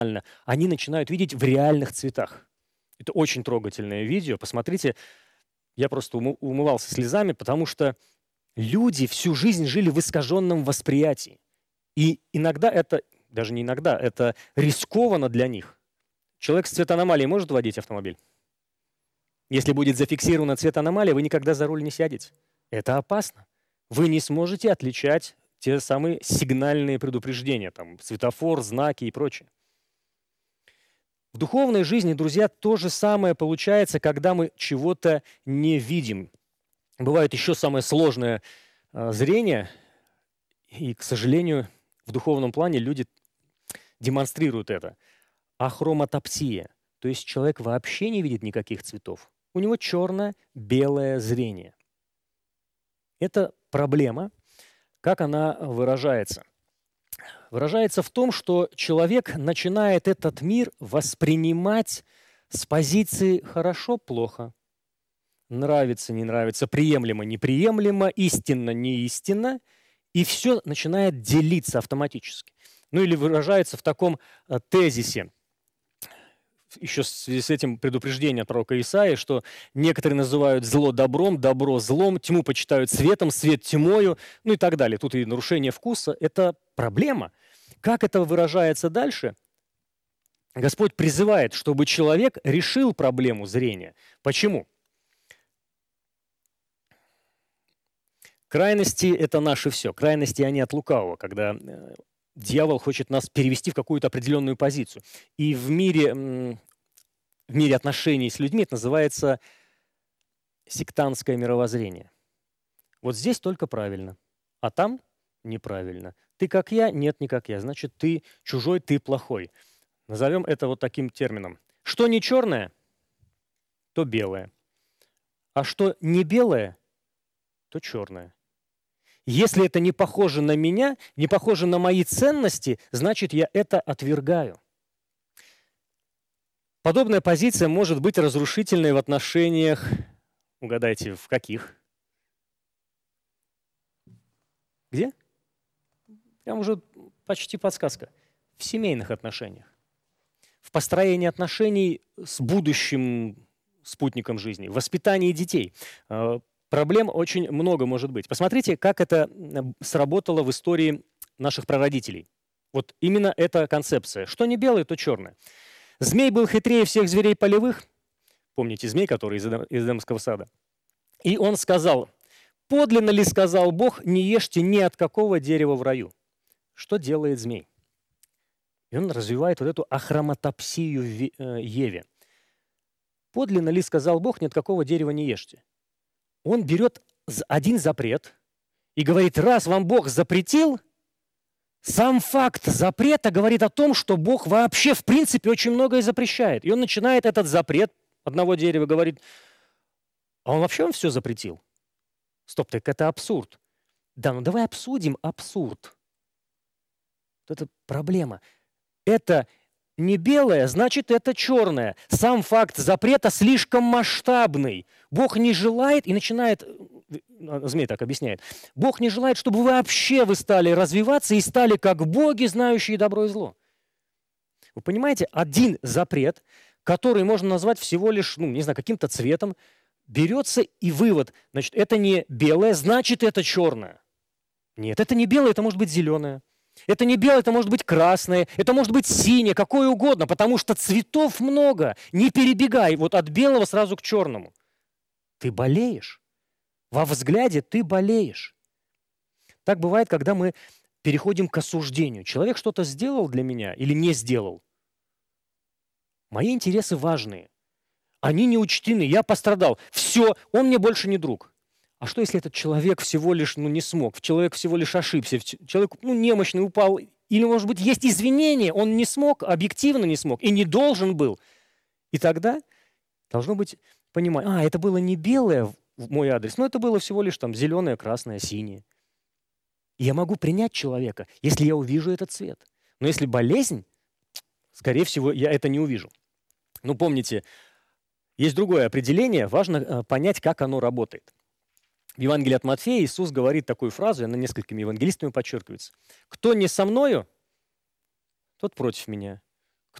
они начинают видеть в реальных цветах. Это очень трогательное видео. Посмотрите, я просто умывался слезами, потому что люди всю жизнь жили в искаженном восприятии. И иногда это, даже не иногда, это рискованно для них. Человек с цветоаномалией может водить автомобиль? Если будет зафиксирована цветоаномалия, вы никогда за руль не сядете. Это опасно. Вы не сможете отличать те самые сигнальные предупреждения, там, светофор, знаки и прочее. В духовной жизни, друзья, то же самое получается, когда мы чего-то не видим. Бывает еще самое сложное зрение, и, к сожалению, в духовном плане люди демонстрируют это. Ахроматопсия, то есть человек вообще не видит никаких цветов. У него черно-белое зрение. Это проблема. Как она выражается? Выражается в том, что человек начинает этот мир воспринимать с позиции «хорошо-плохо», «нравится-не нравится», «приемлемо-неприемлемо», «истинно-не истинно», и все начинает делиться автоматически. Ну или выражается в таком тезисе, еще в связи с этим предупреждение от пророка Исаии, что некоторые называют зло добром, добро злом, тьму почитают светом, свет тьмою, ну и так далее. Тут и нарушение вкуса – это проблема. Как это выражается дальше? Господь призывает, чтобы человек решил проблему зрения. Почему? Крайности – это наше все. Крайности, они от лукавого, когда дьявол хочет нас перевести в какую-то определенную позицию. И в мире отношений с людьми это называется сектантское мировоззрение. Вот здесь только правильно, а там неправильно. Ты как я? Нет, не как я. Значит, ты чужой, ты плохой. Назовем это вот таким термином. Что не черное, то белое. А что не белое, то черное. Если это не похоже на меня, не похоже на мои ценности, значит, я это отвергаю. Подобная позиция может быть разрушительной в отношениях, угадайте, в каких? Где? Прям уже почти подсказка. В семейных отношениях. В построении отношений с будущим спутником жизни, в воспитании детей. Проблем очень много может быть. Посмотрите, как это сработало в истории наших прародителей. Вот именно эта концепция. Что не белое, то черное. Змей был хитрее всех зверей полевых. Помните змей, который из Эдемского сада? И он сказал: «Подлинно ли, сказал Бог, не ешьте ни от какого дерева в раю». Что делает змей? И он развивает вот эту ахроматопсию Еве. «Подлинно ли, сказал Бог, ни от какого дерева не ешьте». Он берет один запрет и говорит: раз вам Бог запретил, сам факт запрета говорит о том, что Бог вообще в принципе очень многое запрещает. И он начинает этот запрет одного дерева, говорит: а он вообще все запретил? Стоп, так это абсурд. Да, ну давай обсудим абсурд. Вот это проблема. Это не белое, значит, это черное. Сам факт запрета слишком масштабный. Бог не желает и начинает, змей так объясняет, Бог не желает, чтобы вы стали развиваться и стали как боги, знающие добро и зло. Вы понимаете, один запрет, который можно назвать всего лишь, не знаю, каким-то цветом, берется и вывод, значит, это не белое, значит, это черное. Нет, это не белое, это может быть зеленое. Это не белое, это может быть красное, это может быть синее, какое угодно, потому что цветов много. Не перебегай вот от белого сразу к черному. Ты болеешь. Во взгляде ты болеешь. Так бывает, когда мы переходим к осуждению. Человек что-то сделал для меня или не сделал. Мои интересы важные. Они не учтены, я пострадал. Все, он мне больше не друг. А что, если этот человек всего лишь не смог, человек всего лишь ошибся, человек немощный, упал, или, может быть, есть извинения, он не смог, объективно не смог и не должен был. И тогда должно быть понимание, это было не белое в мой адрес, но это было всего лишь там зеленое, красное, синее. И я могу принять человека, если я увижу этот цвет. Но если болезнь, скорее всего, я это не увижу. Помните, есть другое определение, важно понять, как оно работает. В Евангелии от Матфея Иисус говорит такую фразу, она несколькими евангелистами подчеркивается. «Кто не со мною, тот против меня.